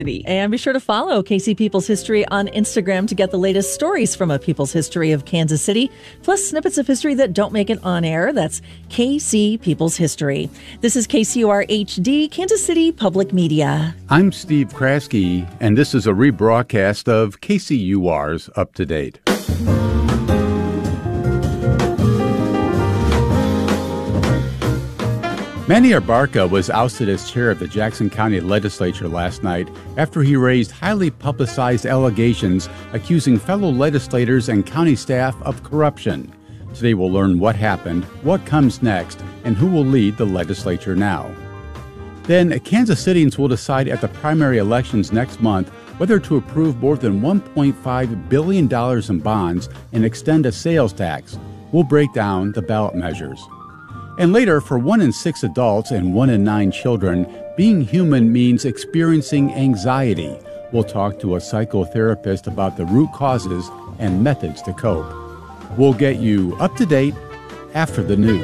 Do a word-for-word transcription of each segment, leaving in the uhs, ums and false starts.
And be sure to follow K C People's History on Instagram to get the latest stories from a people's history of Kansas City, plus snippets of history that don't make it on air. That's K C People's History. This is K C U R H D, Kansas City Public Media. I'm Steve Kraske, and this is a rebroadcast of K C U R's Up to Date. Manny Abarca was ousted as chair of the Jackson County Legislature last night after he raised highly publicized allegations accusing fellow legislators and county staff of corruption. Today we'll learn what happened, what comes next, and who will lead the legislature now. Then Kansas Cityans will decide at the primary elections next month whether to approve more than one point five billion dollars in bonds and extend a sales tax. We'll break down the ballot measures. And later, for one in six adults and one in nine children, being human means experiencing anxiety. We'll talk to a psychotherapist about the root causes and methods to cope. We'll get you up to date after the news.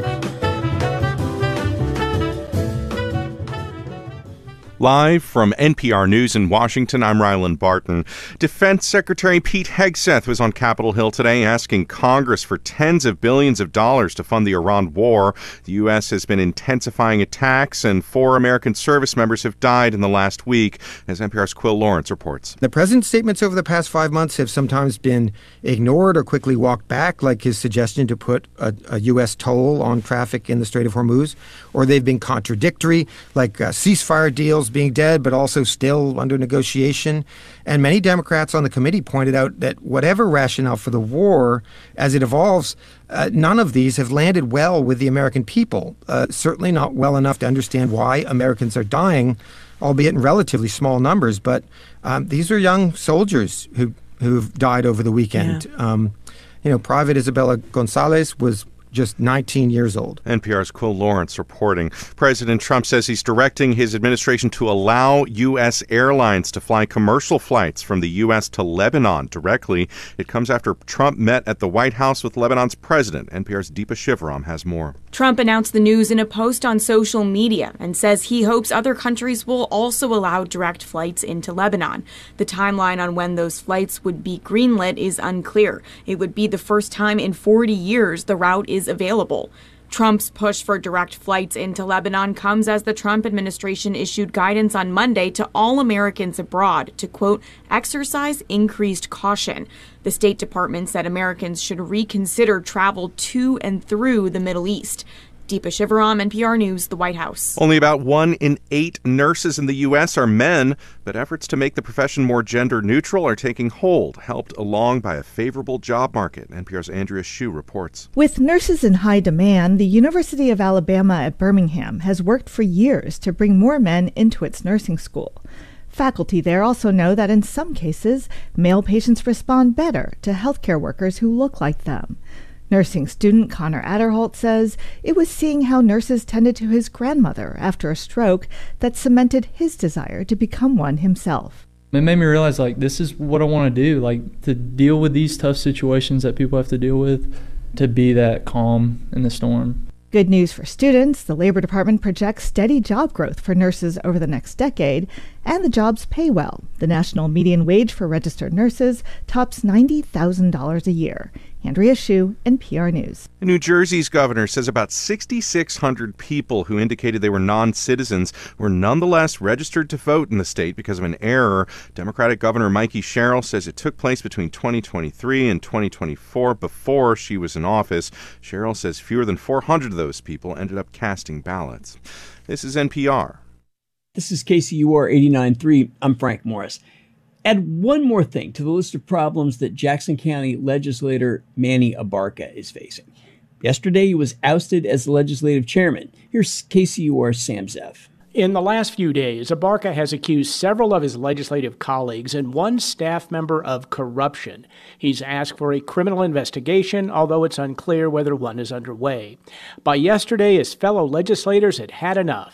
Live from N P R News in Washington, I'm Ryland Barton. Defense Secretary Pete Hegseth was on Capitol Hill today asking Congress for tens of billions of dollars to fund the Iran war. The U S has been intensifying attacks, and four American service members have died in the last week, as N P R's Quill Lawrence reports. The president's statements over the past five months have sometimes been ignored or quickly walked back, like his suggestion to put a, a U S toll on traffic in the Strait of Hormuz, or they've been contradictory, like uh, ceasefire deals being dead, but also still under negotiation. And many Democrats on the committee pointed out that whatever rationale for the war, as it evolves, uh, none of these have landed well with the American people. Uh, certainly not well enough to understand why Americans are dying, albeit in relatively small numbers. But um, these are young soldiers who who've died over the weekend. Yeah. Um, you know, Private Isabella Gonzalez was just nineteen years old. N P R's Quill Lawrence reporting. President Trump says he's directing his administration to allow U S airlines to fly commercial flights from the U S to Lebanon directly. It comes after Trump met at the White House with Lebanon's president. N P R's Deepa Shivaram has more. Trump announced the news in a post on social media and says he hopes other countries will also allow direct flights into Lebanon. The timeline on when those flights would be greenlit is unclear. It would be the first time in forty years the route is available. Trump's push for direct flights into Lebanon comes as the Trump administration issued guidance on Monday to all Americans abroad to, quote, exercise increased caution. The State Department said Americans should reconsider travel to and through the Middle East. Deepa Shivaram, N P R News, the White House. Only about one in eight nurses in the U S are men, but efforts to make the profession more gender neutral are taking hold, helped along by a favorable job market. N P R's Andrea Hsu reports. With nurses in high demand, the University of Alabama at Birmingham has worked for years to bring more men into its nursing school. Faculty there also know that in some cases, male patients respond better to healthcare workers who look like them. Nursing student Connor Adderholt says it was seeing how nurses tended to his grandmother after a stroke that cemented his desire to become one himself. It made me realize, like, this is what I want to do, like, to deal with these tough situations that people have to deal with, to be that calm in the storm. Good news for students. The Labor Department projects steady job growth for nurses over the next decade, and the jobs pay well. The national median wage for registered nurses tops ninety thousand dollars a year. Andrea Hsu, N P R News. New Jersey's governor says about six thousand six hundred people who indicated they were non-citizens were nonetheless registered to vote in the state because of an error. Democratic Governor Mikey Sherrill says it took place between twenty twenty-three and twenty twenty-four before she was in office. Sherrill says fewer than four hundred of those people ended up casting ballots. This is N P R. This is K C U R eighty-nine point three. I'm Frank Morris. Add one more thing to the list of problems that Jackson County legislator Manny Abarca is facing. Yesterday, he was ousted as the legislative chairman. Here's K C U R's Sam Zeff. In the last few days, Abarca has accused several of his legislative colleagues and one staff member of corruption. He's asked for a criminal investigation, although it's unclear whether one is underway. By yesterday, his fellow legislators had had enough.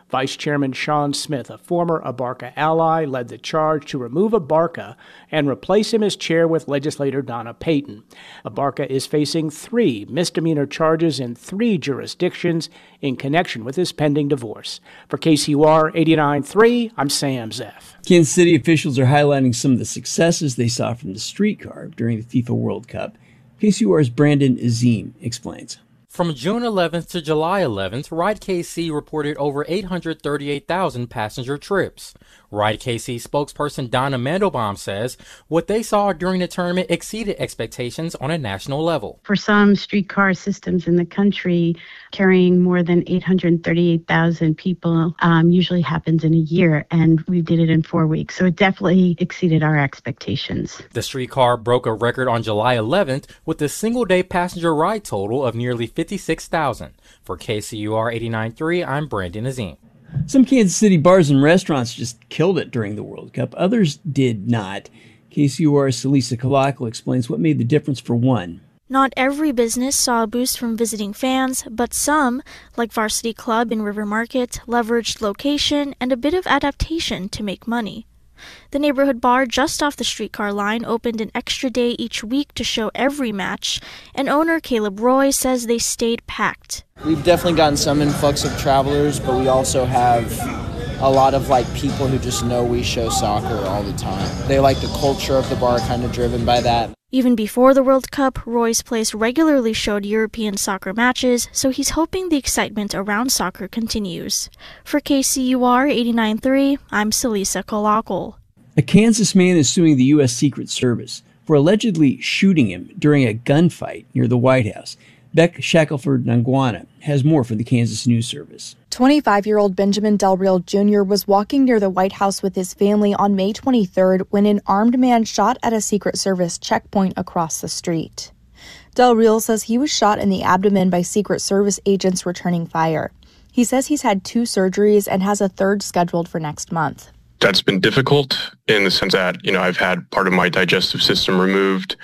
Vice Chairman Sean Smith, a former Abarca ally, led the charge to remove Abarca and replace him as chair with legislator Donna Payton. Abarca is facing three misdemeanor charges in three jurisdictions in connection with his pending divorce. For K C U R eighty-nine point three, I'm Sam Zeff. Kansas City officials are highlighting some of the successes they saw from the streetcar during the FIFA World Cup. K C U R's Brandon Azim explains. From June eleventh to July eleventh, Ride K C reported over eight hundred thirty-eight thousand passenger trips. Ride K C spokesperson Donna Mandelbaum says what they saw during the tournament exceeded expectations on a national level. For some streetcar systems in the country, carrying more than eight hundred thirty-eight thousand people um, usually happens in a year, and we did it in four weeks. So it definitely exceeded our expectations. The streetcar broke a record on July eleventh with a single-day passenger ride total of nearly fifty-six thousand. For K C U R eighty-nine point three, I'm Brandon Azim. Some Kansas City bars and restaurants just killed it during the World Cup. Others did not. K C U R's Celisa Kalakal explains what made the difference for one. Not every business saw a boost from visiting fans, but some, like Varsity Club in River Market, leveraged location and a bit of adaptation to make money. The neighborhood bar just off the streetcar line opened an extra day each week to show every match, and owner Caleb Roy says they stayed packed. We've definitely gotten some influx of travelers, but we also have a lot of like people who just know we show soccer all the time. They like the culture of the bar, kind of driven by that. Even before the World Cup, Roy's place regularly showed European soccer matches, so he's hoping the excitement around soccer continues. For K C U R eighty-nine point three, I'm Celisa Kalakal. A Kansas man is suing the U S Secret Service for allegedly shooting him during a gunfight near the White House. Beck Shackelford-Nangwana has more for the Kansas News Service. twenty-five-year-old Benjamin Del Real Junior was walking near the White House with his family on May twenty-third when an armed man shot at a Secret Service checkpoint across the street. Del Real says he was shot in the abdomen by Secret Service agents returning fire. He says he's had two surgeries and has a third scheduled for next month. That's been difficult in the sense that, you know, I've had part of my digestive system removed,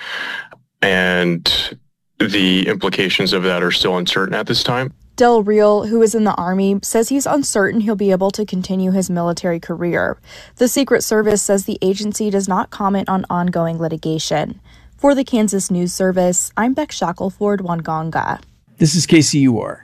and the implications of that are still uncertain at this time. Del Real, who is in the Army, says he's uncertain he'll be able to continue his military career. The Secret Service says the agency does not comment on ongoing litigation. For the Kansas News Service, I'm Beck Shackelford-Wangonga. This is K C U R.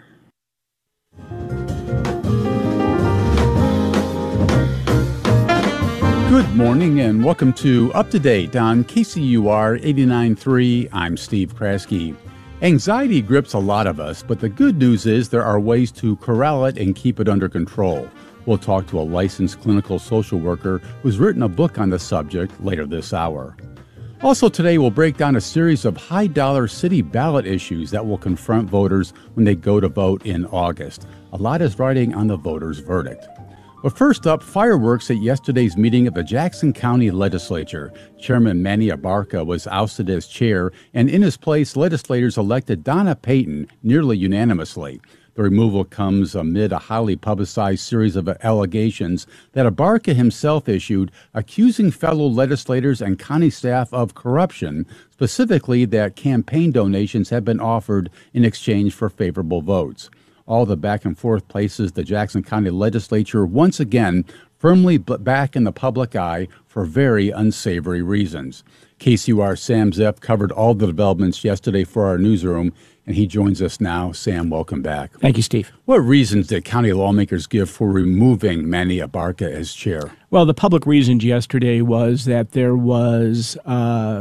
Good morning and welcome to Up to Date on K C U R eighty-nine point three. I'm Steve Kraske. Anxiety grips a lot of us, but the good news is there are ways to corral it and keep it under control. We'll talk to a licensed clinical social worker who's written a book on the subject later this hour. Also today, we'll break down a series of high-dollar city ballot issues that will confront voters when they go to vote in August. A lot is riding on the voters' verdict. But first up, fireworks at yesterday's meeting of the Jackson County Legislature. Chairman Manny Abarca was ousted as chair, and in his place, legislators elected Donna Payton nearly unanimously. The removal comes amid a highly publicized series of allegations that Abarca himself issued, accusing fellow legislators and county staff of corruption, specifically that campaign donations had been offered in exchange for favorable votes. All the back and forth places the Jackson County Legislature once again firmly back in the public eye for very unsavory reasons. K C U R Sam Zeff covered all the developments yesterday for our newsroom, and he joins us now. Sam, welcome back. Thank you, Steve. What reasons did county lawmakers give for removing Manny Abarca as chair? Well, the public reasons yesterday was that there was uh,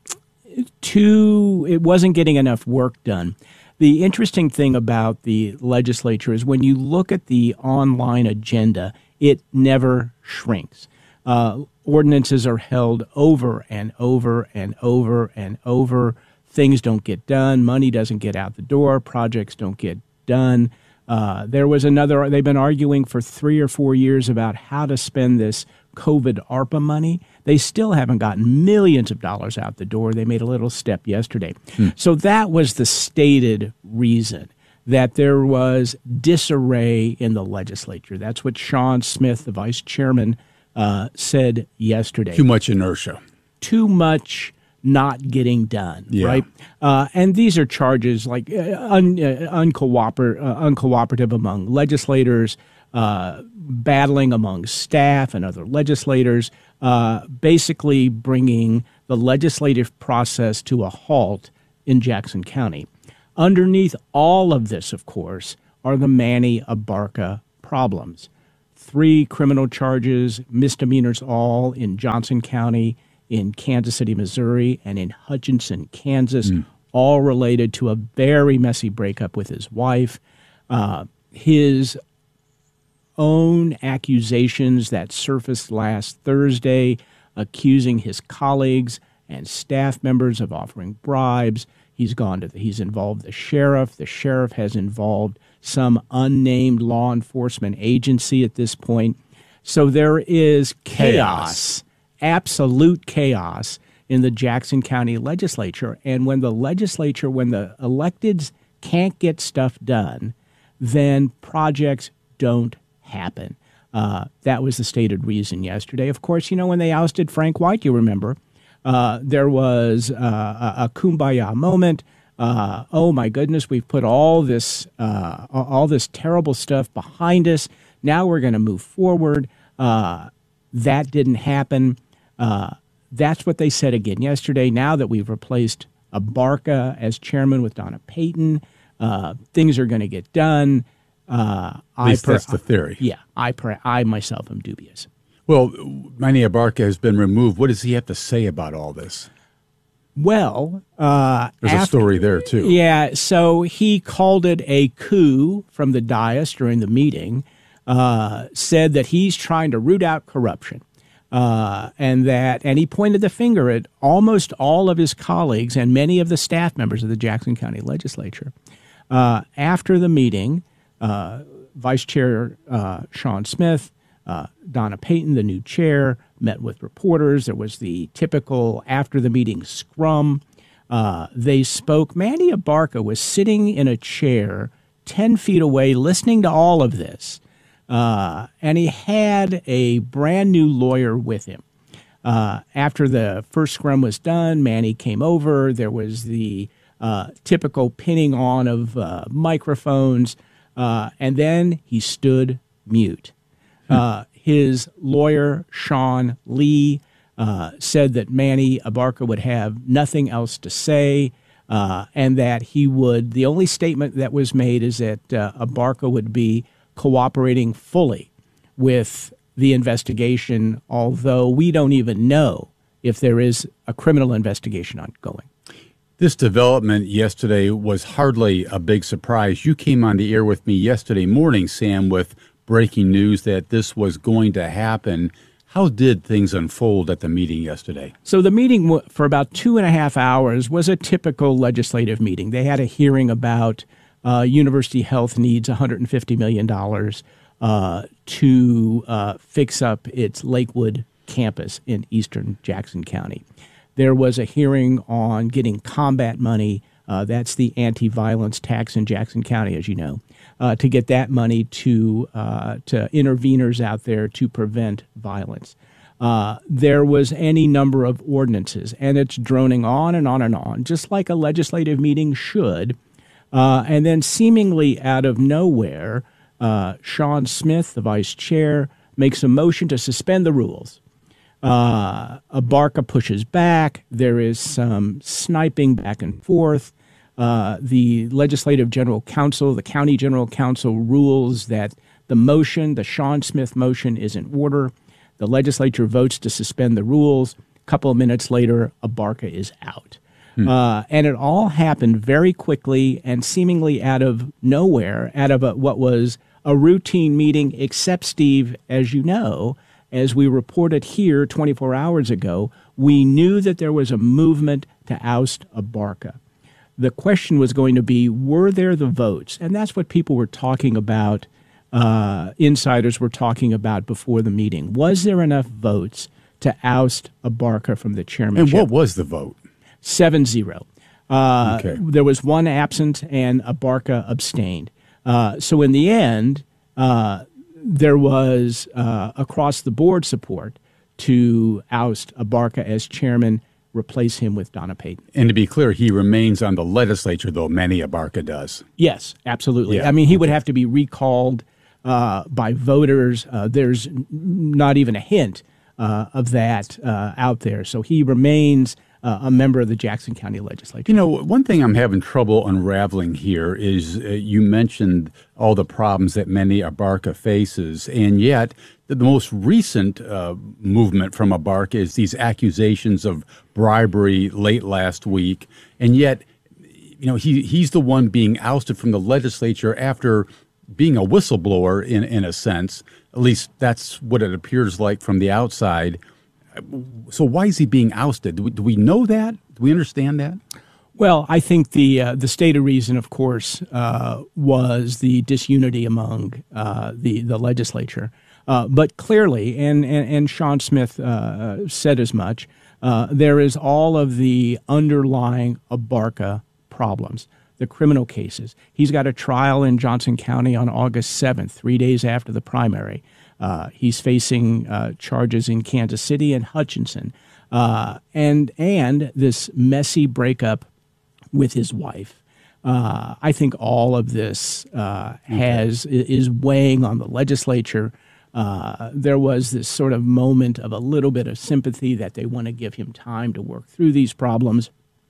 too, it wasn't getting enough work done. The interesting thing about the legislature is when you look at the online agenda, it never shrinks. Uh, ordinances are held over and over and over and over. Things don't get done. Money doesn't get out the door. Projects don't get done. Uh, there was another, they've been arguing for three or four years about how to spend this COVID ARPA money. They still haven't gotten millions of dollars out the door. They made a little step yesterday. Hmm. So that was the stated reason, that there was disarray in the legislature. That's what Sean Smith, the vice chairman, uh, said yesterday. Too much inertia. Too much not getting done, yeah. right? Uh, and these are charges like uh, un, uh, uncooper, uh, uncooperative among legislators, uh, battling among staff and other legislators, uh, basically bringing the legislative process to a halt in Jackson County. Underneath all of this, of course, are the Manny Abarca problems. Three criminal charges, misdemeanors all in Johnson County, in Kansas City, Missouri, and in Hutchinson, Kansas, mm. all related to a very messy breakup with his wife. Uh, his own accusations that surfaced last Thursday, accusing his colleagues and staff members of offering bribes. He's gone to the, he's involved the sheriff. The sheriff has involved some unnamed law enforcement agency at this point. So there is chaos, chaos. absolute chaos in the Jackson County legislature. And when the legislature, when the electeds can't get stuff done, then projects don't happen. Uh, that was the stated reason yesterday. Of course, you know, when they ousted Frank White, you remember, uh, there was uh, a, a kumbaya moment. Uh, oh, my goodness, we've put all this, uh, all this terrible stuff behind us. Now we're going to move forward. Uh, that didn't happen. Uh, that's what they said again yesterday. Now that we've replaced Abarca as chairman with Donna Payton, uh, things are going to get done. Uh, At least I per- that's the theory. Yeah, I per- I myself am dubious. Well, Manny Abarca has been removed. What does he have to say about all this? Well, uh, there's after, a story there too. Yeah, so he called it a coup from the dais during the meeting. Uh, said that he's trying to root out corruption, uh, and that, and he pointed the finger at almost all of his colleagues and many of the staff members of the Jackson County Legislature. Uh, after the meeting, uh, Vice Chair uh, Sean Smith, uh, Donna Payton, the new chair, met with reporters. There was the typical after the meeting scrum. Uh, they spoke. Manny Abarca was sitting in a chair ten feet away listening to all of this. Uh, and he had a brand new lawyer with him. Uh, after the first scrum was done, Manny came over. There was the uh, typical pinning on of uh, microphones. Uh, and then he stood mute. Hmm. Uh, his lawyer, Sean Lee, uh, said that Manny Abarca would have nothing else to say, uh, and that he would, the only statement that was made is that uh, Abarca would be cooperating fully with the investigation, although we don't even know if there is a criminal investigation ongoing. This development yesterday was hardly a big surprise. You came on the air with me yesterday morning, Sam, with breaking news that this was going to happen. How did things unfold at the meeting yesterday? So the meeting w- for about two and a half hours was a typical legislative meeting. They had a hearing about uh, University Health needs one hundred fifty million dollars uh, to uh, fix up its Lakewood campus in eastern Jackson County. There was a hearing on getting combat money. Uh, that's the anti-violence tax in Jackson County, as you know, uh, to get that money to uh, to interveners out there to prevent violence. Uh, there was any number of ordinances, and it's droning on and on and on, just like a legislative meeting should. Uh, and then seemingly out of nowhere, uh, Sean Smith, the vice chair, makes a motion to suspend the rules. Uh, Abarca pushes back. There is some sniping back and forth. Uh, the legislative general counsel, the county general counsel, rules that the motion, the Sean Smith motion, is in order. The legislature votes to suspend the rules. A couple of minutes later, Abarca is out. Hmm. Uh, and it all happened very quickly and seemingly out of nowhere, out of a, what was a routine meeting, except, Steve, as you know, as we reported here twenty-four hours ago, we knew that there was a movement to oust Abarca. The question was going to be, were there the votes? And that's what people were talking about, uh, insiders were talking about before the meeting. Was there enough votes to oust Abarca from the chairmanship? And what was the vote? seven zero. Uh, okay. There was one absent, and Abarca abstained. Uh, so in the end, uh, there was uh, across-the-board support to oust Abarca as chairman, replace him with Donna Payton. And to be clear, he remains on the legislature, though Manny Abarca does. Yes, absolutely. Yeah. I mean, he would have to be recalled uh, by voters. Uh, there's n- not even a hint uh, of that uh, out there. So he remains uh, a member of the Jackson County Legislature. You know, one thing I'm having trouble unraveling here is uh, you mentioned all the problems that Manny Abarca faces, and yet the, the most recent uh, movement from Abarca is these accusations of bribery late last week, and yet, you know, he he's the one being ousted from the legislature after being a whistleblower in, in a sense. At least that's what it appears like from the outside. So why is he being ousted? Do we, do we know that? Do we understand that? Well, I think the uh, the stated reason, of course, uh, was the disunity among uh, the the legislature. Uh, but clearly, and and, and Sean Smith uh, said as much, uh, there is all of the underlying Abarca problems, the criminal cases. He's got a trial in Johnson County on August seventh, three days after the primary. Uh, he's facing uh, charges in Kansas City and Hutchinson, uh, and and this messy breakup with his wife. Uh, I think all of this uh, has is weighing on the legislature. Uh, there was this sort of moment of a little bit of sympathy that they want to give him time to work through these problems,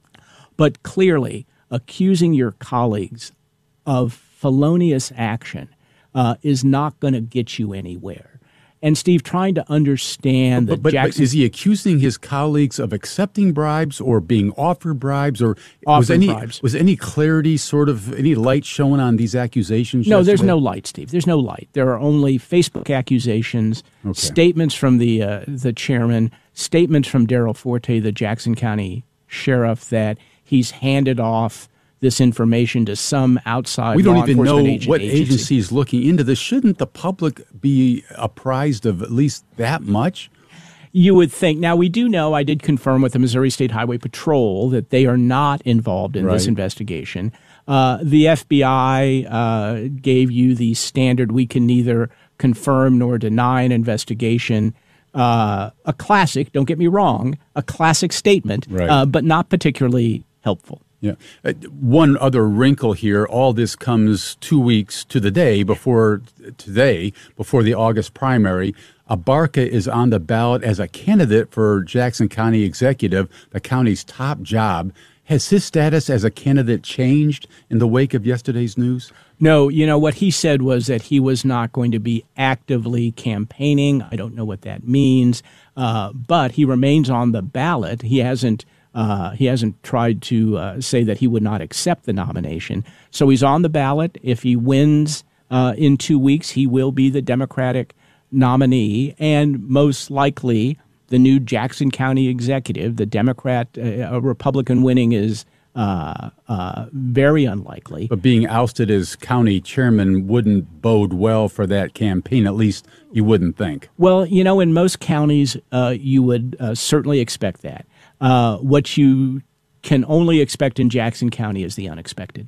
but clearly accusing your colleagues of felonious action uh, is not going to get you anywhere. And Steve, trying to understand but, that but, Jackson... But is he accusing his colleagues of accepting bribes or being offered bribes? Or was Offered any, bribes. was any clarity, sort of, any light shown on these accusations? No, there's yesterday? no light, Steve. There's no light. There are only Facebook accusations, Okay. statements from the uh, the chairman, statements from Darrell Forte, the Jackson County sheriff, that he's handed off this information to some outside We don't law even know enforcement agent, what agency. agency is looking into this. Shouldn't the public be apprised of at least that much? You would think. Now, we do know, I did confirm with the Missouri State Highway Patrol that they are not involved in this Right. investigation. Uh, the F B I uh, gave you the standard, we can neither confirm nor deny an investigation. Uh, a classic, don't get me wrong, a classic statement, Right. uh, but not particularly helpful. Yeah. Uh, one other wrinkle here, all this comes two weeks to the day before today, before the August primary. Abarca is on the ballot as a candidate for Jackson County Executive, the county's top job. Has his status as a candidate changed in the wake of yesterday's news? No, you know, what he said was that he was not going to be actively campaigning. I don't know what that means, uh, but he remains on the ballot. He hasn't uh, he hasn't tried to uh, say that he would not accept the nomination. So he's on the ballot. If he wins uh, in two weeks, he will be the Democratic nominee, and most likely the new Jackson County executive. The Democrat, uh, a Republican winning is uh, uh, very unlikely. But being ousted as county chairman wouldn't bode well for that campaign, at least you wouldn't think. Well, you know, in most counties, uh, you would uh, certainly expect that. Uh, what you can only expect in Jackson County is the unexpected.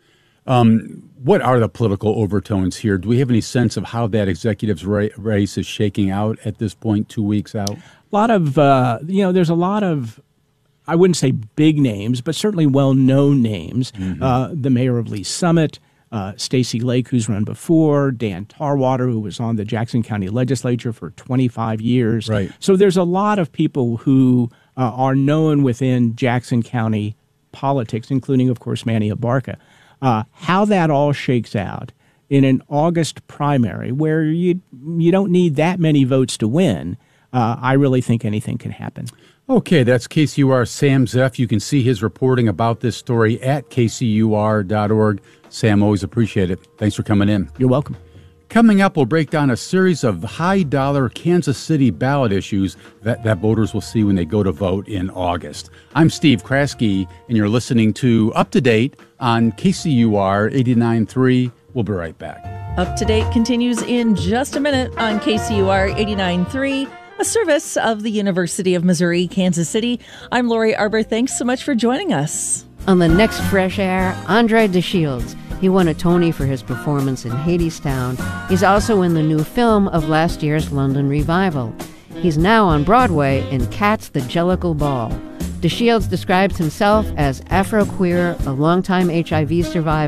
Um, what are the political overtones here? Do we have any sense of how that executive's ra- race is shaking out at this point, two weeks out? A lot of, uh, you know, there's a lot of, I wouldn't say big names, but certainly well-known names. Mm-hmm. Uh, the mayor of Lee Summit, uh, Stacey Lake, who's run before, Dan Tarwater, who was on the Jackson County legislature for twenty-five years. Right. So there's a lot of people who uh, are known within Jackson County politics, including, of course, Manny Abarca. Uh, how that all shakes out in an August primary where you you don't need that many votes to win, uh, I really think anything can happen. Okay, that's K C U R Sam Zeff. You can see his reporting about this story at K C U R dot org. Sam, always appreciate it. Thanks for coming in. You're welcome. Coming up, we'll break down a series of high-dollar Kansas City ballot issues that, that voters will see when they go to vote in August. I'm Steve Kraske, and you're listening to Up to Date on K C U R eighty-nine point three. We'll be right back. Up to Date continues in just a minute on K C U R eighty-nine point three, a service of the University of Missouri, Kansas City. I'm Lori Arbor. Thanks so much for joining us. On the next Fresh Air, Andre DeShields. He won a Tony for his performance in Hadestown. He's also in the new film of last year's London revival. He's now on Broadway in Cats the Jellicle Ball. DeShields describes himself as Afro-queer, a longtime H I V survivor,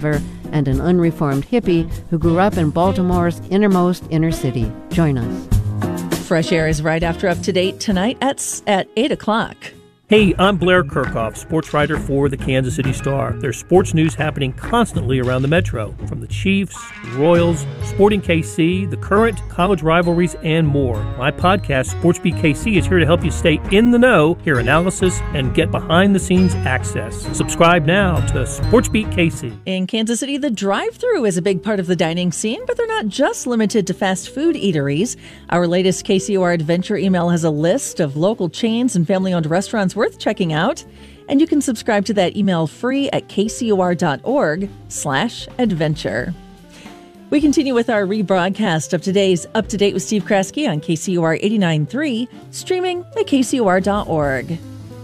and an unreformed hippie who grew up in Baltimore's innermost inner city. Join us. Fresh Air is right after Up to Date tonight at, at eight o'clock. Hey, I'm Blair Kirchhoff, sports writer for the Kansas City Star. There's sports news happening constantly around the metro, from the Chiefs, Royals, Sporting K C, the current college rivalries, and more. My podcast, Sports Beat K C, is here to help you stay in the know, hear analysis, and get behind-the-scenes access. Subscribe now to Sports Beat K C. In Kansas City, the drive-thru is a big part of the dining scene, but they're not just limited to fast food eateries. Our latest K C O R Adventure email has a list of local chains and family-owned restaurants worth checking out, and you can subscribe to that email free at kcor.org slash adventure. We continue with our rebroadcast of today's Up to Date with Steve Kraske on K C O R eighty-nine point three, streaming at k c o r dot org.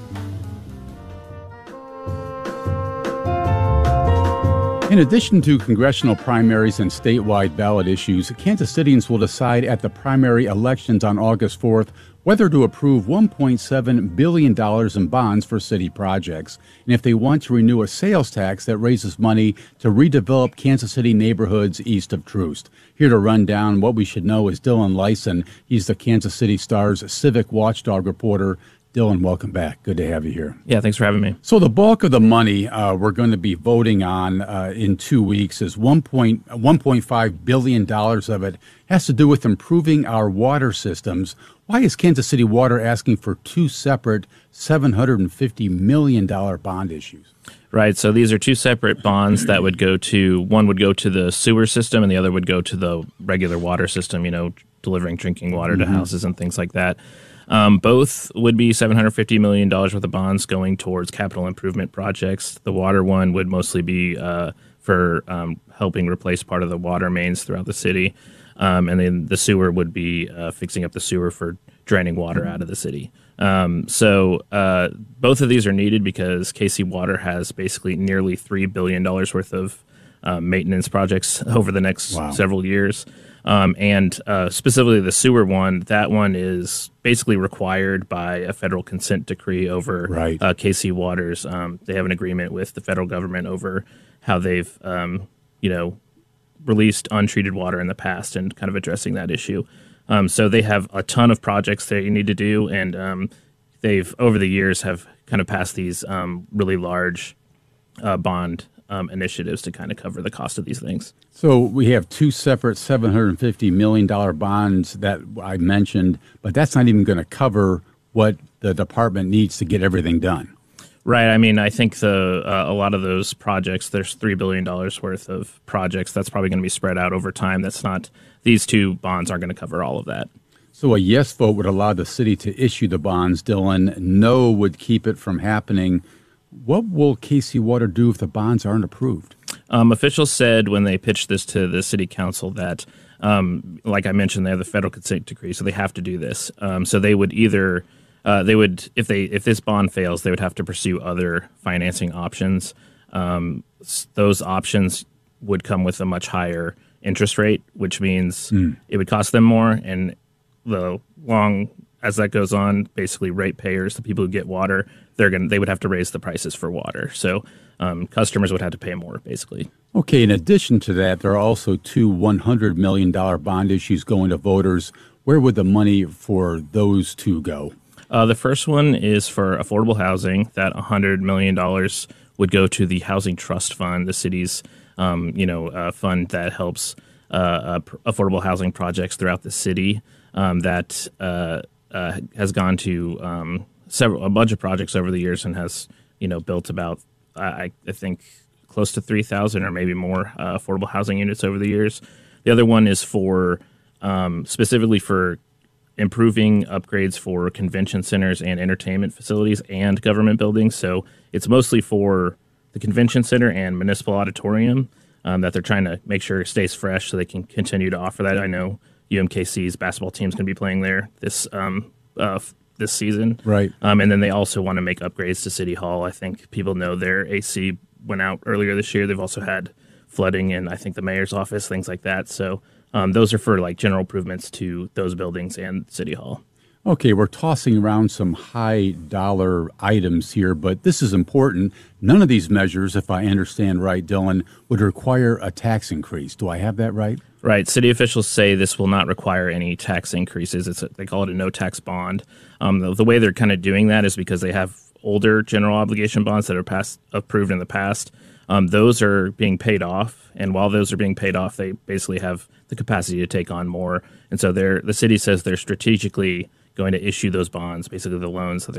In addition to congressional primaries and statewide ballot issues, Kansas Cityans will decide at the primary elections on August fourth whether to approve one point seven billion dollars in bonds for city projects, and if they want to renew a sales tax that raises money to redevelop Kansas City neighborhoods east of Troost. Here to run down what we should know is Dylan Lyson. He's the Kansas City Star's civic watchdog reporter. Dylan, welcome back. Good to have you here. Yeah, thanks for having me. So the bulk of the money uh, we're going to be voting on uh, in two weeks is one point five billion dollars of it has to do with improving our water systems. Why is Kansas City Water asking for two separate seven hundred fifty million dollars bond issues? Right, so these are two separate bonds that would go to, one would go to the sewer system and the other would go to the regular water system, you know, delivering drinking water to mm-hmm. houses and things like that. Um, both would be seven hundred fifty million dollars worth of bonds going towards capital improvement projects. The water one would mostly be uh, for um, helping replace part of the water mains throughout the city. Um, and then the sewer would be uh, fixing up the sewer for draining water out of the city. Um, so uh, both of these are needed because K C Water has basically nearly three billion dollars worth of uh, maintenance projects over the next wow. several years. Um, and uh, specifically the sewer one, that one is basically required by a federal consent decree over right. uh, K C Waters. Um, they have an agreement with the federal government over how they've, um, you know, released untreated water in the past and kind of addressing that issue. Um, so they have a ton of projects that you need to do, and um, they've, over the years, have kind of passed these um, really large uh, bond Um, initiatives to kind of cover the cost of these things. So we have two separate seven hundred fifty million dollars bonds that I mentioned, but that's not even going to cover what the department needs to get everything done. Right. I mean, I think the uh, a lot of those projects, there's three billion dollars worth of projects. That's probably going to be spread out over time. That's not, these two bonds aren't going to cover all of that. So a yes vote would allow the city to issue the bonds, Dylan. No would keep it from happening. What will K C Water do if the bonds aren't approved? Um, officials said when they pitched this to the city council that, um, like I mentioned, they have the federal consent decree, so they have to do this. Um, so they would either, uh, they would, if they if this bond fails, they would have to pursue other financing options. Um, those options would come with a much higher interest rate, which means mm. it would cost them more. And the long as that goes on, basically ratepayers, the people who get water, they're going they would have to raise the prices for water. So um, customers would have to pay more, basically. Okay, in addition to that, there are also two one hundred million dollars bond issues going to voters. Where would the money for those two go? Uh, the first one is for affordable housing. That one hundred million dollars would go to the Housing Trust Fund, the city's um, you know, uh, fund that helps uh, uh, affordable housing projects throughout the city. Um, that uh, uh, has gone to um, several a bunch of projects over the years and has you know built about I, I think close to three thousand or maybe more uh, affordable housing units over the years. The other one is for um, specifically for improving upgrades for convention centers and entertainment facilities and government buildings. So it's mostly for the convention center and municipal auditorium um, that they're trying to make sure it stays fresh so they can continue to offer that. I know U M K C's basketball team's going to be playing there this um, uh, this season. Right. Um, and then they also want to make upgrades to City Hall. I think people know their A C went out earlier this year. They've also had flooding in, I think, the mayor's office, things like that. So um, those are for like general improvements to those buildings and City Hall. Okay, we're tossing around some high dollar items here, but this is important. None of these measures, if I understand right, Dylan, would require a tax increase. Do I have that right? Right. City officials say this will not require any tax increases. It's a, they call it a no-tax bond. Um, the, the way they're kind of doing that is because they have older general obligation bonds that are passed, approved in the past. Um, those are being paid off, and while those are being paid off, they basically have the capacity to take on more. And so they're, the city says they're strategically going to issue those bonds, basically the loans that they're